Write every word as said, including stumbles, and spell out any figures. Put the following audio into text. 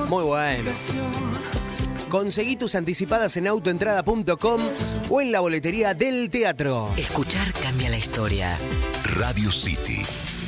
Muy bueno. Conseguí tus anticipadas en autoentrada punto com o en la boletería del teatro. Escuchar cambia la historia. Radio City.